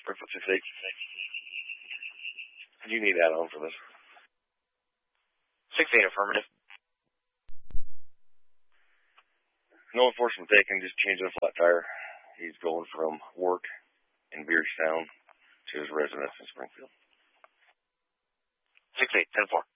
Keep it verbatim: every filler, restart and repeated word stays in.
Springfield six eight. You need add-on for this. six eight, affirmative. No enforcement taken, just changing a flat tire. He's going from work in Beardstown to his residence in Springfield. six eight, ten four.